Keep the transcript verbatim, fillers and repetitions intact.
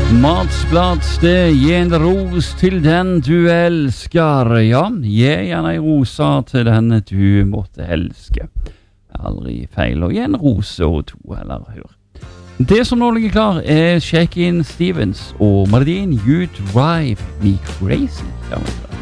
Mats Bladste, gi en ros til den du elsker. Ja, gi gjerne en rosa til den du måtte elske. Aldri feil å gi en rose og to, eller hør. Det som nå ligger klar er Shakin' Stevens og Mardin, You Drive Me Crazy. Ja,